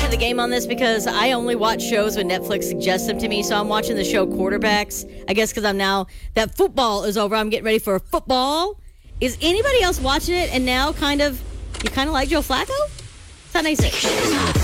the game on this because I only watch shows when Netflix suggests them to me. So I'm watching the show Quarterbacks. I guess because I'm now that football is over. I'm getting ready for football. Is anybody else watching it and now you kind of like Joe Flacco? It's not nice.